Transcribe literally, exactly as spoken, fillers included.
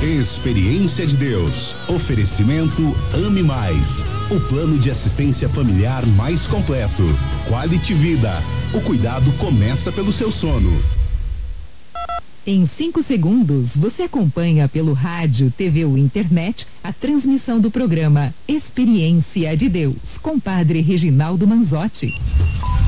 Experiência de Deus. Oferecimento Ame Mais. O plano de assistência familiar mais completo. Quality Vida. O cuidado começa pelo seu sono. Em cinco segundos, você acompanha pelo rádio, T V ou internet a transmissão do programa Experiência de Deus, com Padre Reginaldo Manzotti.